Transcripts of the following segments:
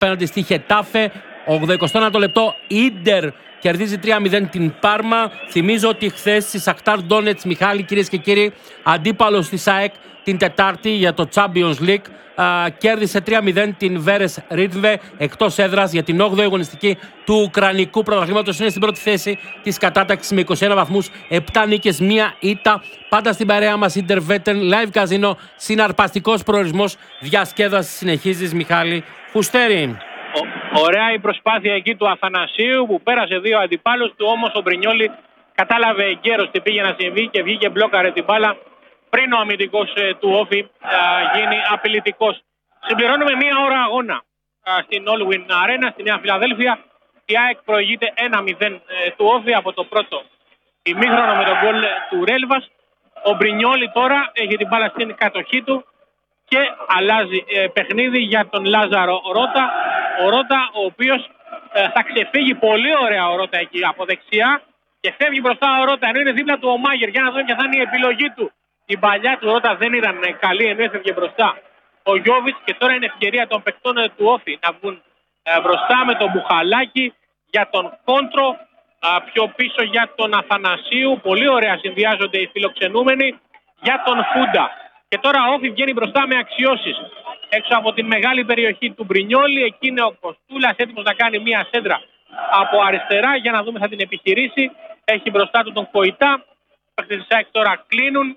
απέναντι στη Χετάφε. 89ο λεπτό, Ίντερ κερδίζει 3-0 την Πάρμα. Θυμίζω ότι χθες στη Σαχτάρ Ντόνετς, Μιχάλη, κυρίες και κύριοι, αντίπαλος της ΑΕΚ την Τετάρτη για το Champions League, κέρδισε 3-0 την Βέρες Ρίτβε εκτός έδρας για την 8η αγωνιστική του Ουκρανικού πρωταθλήματος. Είναι στην πρώτη θέση της κατάταξης με 21 βαθμούς, 7 νίκες, 1 ήττα. Πάντα στην παρέα μας Intervetten, Live Casino, συναρπαστικός προορισμός διασκέδασης. Συνεχίζεις, Μιχάλη Χουστέρη. Ωραία η προσπάθεια εκεί του Αθανασίου που πέρασε δύο αντιπάλους του, όμως ο Μπρινιόλι κατάλαβε εγκαίρος τι πήγε να συμβεί και βγήκε μπλόκαρε την μπάλα πριν ο αμυντικός του Όφη γίνει απειλητικός. Συμπληρώνουμε μία ώρα αγώνα στην Allwyn Arena στη Νέα Φιλαδέλφια. Η ΑΕΚ προηγείται 1-0 του Όφη από το πρώτο ημίχρονο με τον γκολ του Ρέλβας. Ο Μπρινιόλι τώρα έχει την μπάλα στην κατοχή του και αλλάζει παιχνίδι για τον Λάζαρο Ρώτα. Ο Ρώτα, ο οποίος θα ξεφύγει πολύ ωραία ο Ρώτα εκεί από δεξιά και φεύγει μπροστά ο Ρώτα, ενώ είναι δίπλα του ο Μάγερ. Για να δούμε ποια θα είναι η επιλογή του. Η παλιά του Ρώτα δεν ήταν καλή, ενώ έφευγε μπροστά ο Γιώβιτς, και τώρα είναι ευκαιρία των παικτών του Όφη να βγουν μπροστά με τον Μπουχαλάκη για τον Κόντρο, πιο πίσω για τον Αθανασίου. Πολύ ωραία συνδυάζονται οι φιλοξενούμενοι για τον Φούντα. Και τώρα ο Όφη βγαίνει μπροστά με αξιώσεις. Έξω από την μεγάλη περιοχή του Μπρινιόλι, εκεί είναι ο Κοστούλας έτοιμος να κάνει μία σέντρα από αριστερά. Για να δούμε, θα την επιχειρήσει. Έχει μπροστά του τον Κοϊτά. Οι ΣΑΕΚ τώρα κλείνουν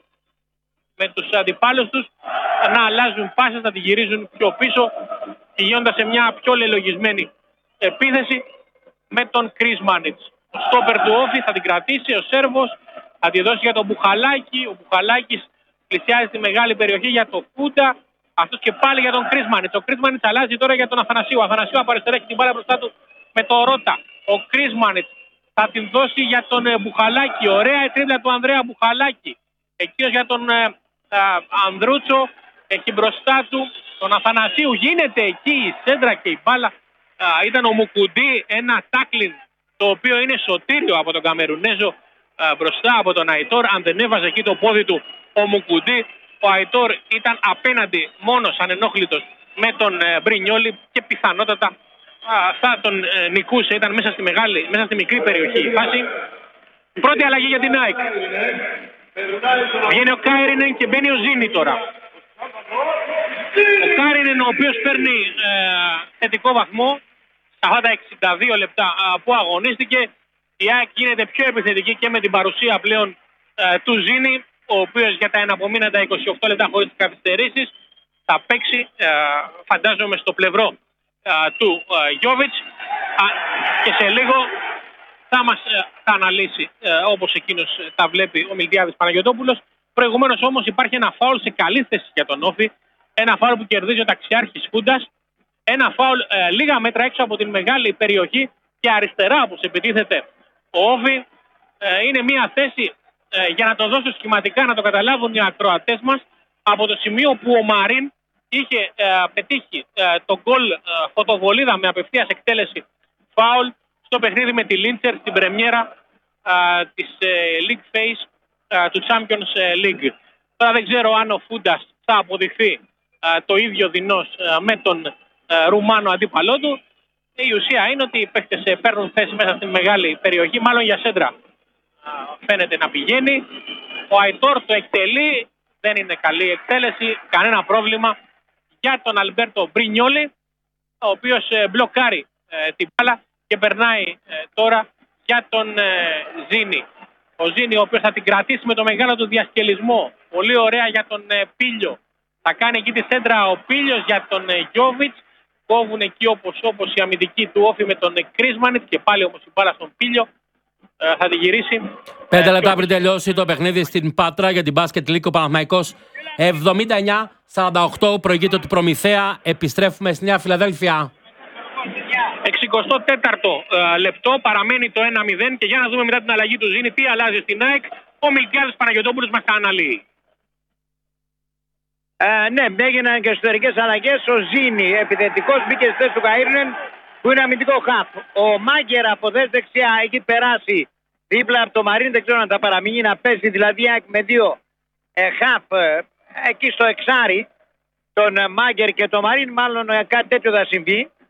με τους αντιπάλους τους να αλλάζουν πάσες, να τη γυρίζουν πιο πίσω, πηγαίνοντας σε μια πιο λελογισμένη επίθεση με τον Κρισμάνιτς. Ο στόπερ του Όφη θα την κρατήσει, ο Σέρβος θα τη δώσει για τον Μπουχαλάκη. Ο Μπουχαλάκης πλησιάζει στη μεγάλη περιοχή για τον Κούντα, αυτός και πάλι για τον Κρισμάνιτς. Ο Κρισμάνιτς αλλάζει τώρα για τον Αθανασίου. Ο Αθανασίου από αριστερά έχει την μπάλα μπροστά του με τον Ρώτα. Ο Κρισμάνιτς θα την δώσει για τον Μπουχαλάκη. Ωραία η τρίπλα του Ανδρέα Μπουχαλάκη. Εκείνος για τον Ανδρούτσο, έχει μπροστά του τον Αθανασίου. Γίνεται εκεί η σέντρα και η μπάλα. Ήταν ο Μουκουντή, ένα τάκλιν το οποίο είναι σωτήριο από τον Καμερουνέζο μπροστά από τον Αϊτόρ. Αν δεν έβαζε εκεί το πόδι του ο Μουκουντή, ο Αϊτόρ ήταν απέναντι μόνος ανενόχλητος με τον Μπρινιόλι και πιθανότατα θα τον νικούσε. Ήταν μέσα στη μικρή περιοχή η φάση. Πρώτη αλλαγή για την ΑΕΚ. Βγαίνει ο Κάιρινεν και μπαίνει ο Ζήνη τώρα. Ο Κάιρινεν, ο οποίος παίρνει θετικό βαθμό στα αυτά τα 62 λεπτά που αγωνίστηκε. Η ΑΕΚ γίνεται πιο επιθετική και με την παρουσία πλέον του Ζήνη, ο οποίος για τα εναπομείναντα 28 λεπτά χωρίς τις καθυστερήσεις θα παίξει, φαντάζομαι, στο πλευρό του Γιώβιτς, και σε λίγο θα αναλύσει όπως εκείνος τα βλέπει ο Μιλτιάδης Παναγιωτόπουλος. Προηγουμένως όμως υπάρχει ένα φάουλ σε καλή θέση για τον Όφη, ένα φάουλ που κερδίζει ο ταξιάρχης Φούντας, ένα φάουλ λίγα μέτρα έξω από την μεγάλη περιοχή και αριστερά όπως επιτίθεται ο Όφη. Είναι μια θέση, για να το δώσω σχηματικά να το καταλάβουν οι ακροατές μας, από το σημείο που ο Μαρίν είχε πετύχει τον γκολ φωτοβολίδα με απευθείας εκτέλεση φάουλ στο παιχνίδι με τη Λίντσερ στην πρεμιέρα της League Phase του Champions League. Τώρα δεν ξέρω αν ο Φούντας θα αποδειχθεί το ίδιο δεινός με τον Ρουμάνο αντίπαλό του. Η ουσία είναι ότι οι παίκτες παίρνουν θέση μέσα στην μεγάλη περιοχή, μάλλον για σέντρα φαίνεται να πηγαίνει. Ο Αϊτόρ το εκτελεί, δεν είναι καλή εκτέλεση, κανένα πρόβλημα για τον Αλμπέρτο Μπρινιόλι, ο οποίος μπλοκάρει την μπάλα και περνάει τώρα για τον Ζήνη. Ο Ζήνη, ο οποίος θα την κρατήσει με το μεγάλο του διασκελισμό. Πολύ ωραία για τον Πίλιο. Θα κάνει εκεί τη σέντρα ο Πίλιος για τον Γιώβιτς. Κόβουν εκεί όπως οι αμυντικοί του Όφη με τον Κρίσμανιτ, και πάλι όμως η μπάλα στον Πίλιο. Θα τη γυρίσει. 5 λεπτά πριν τελειώσει το παιχνίδι στην Πάτρα για την μπάσκετ Λίκο, ο Παναθηναϊκός 79-48 προηγείται του Προμηθέα. Επιστρέφουμε στη Νέα Φιλαδέλφια. 64ο λεπτό, παραμένει το 1-0 και για να δούμε μετά την αλλαγή του Ζήνη τι αλλάζει στην ΑΕΚ. Ο Μιλτιάδης Παναγιωτόπουλος μας τα αναλύει. Ναι, έγιναν και εσωτερικές αλλαγές. Ο Ζήνη επιθετικός μπήκε στη θέση του Καΐρνεν, που είναι αμυντικό χαφ. Ο Μάγκερ από δεξιά έχει περάσει δίπλα από το Μαρίν, δεν ξέρω αν θα παραμείνει, να παίζει δηλαδή με δύο χαφ εκεί στο εξάρι, τον Μάγκερ και το Μαρίν, μάλλον κάτι τέτοιο θα συμβεί.